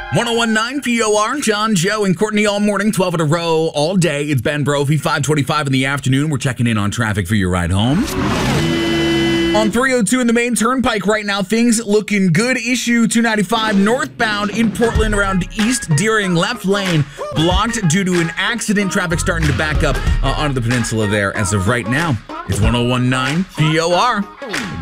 1019 POR, John, Joe, and Courtney all morning, 12 in a row, all day. It's Ben Brophy, 525 in the afternoon. We're checking in on traffic for your ride home. On 302 in the main turnpike right now, things looking good. Issue 295 northbound in Portland around East Deering, left lane blocked due to an accident. Traffic starting to back up onto the peninsula there as of right now. It's 1019 POR.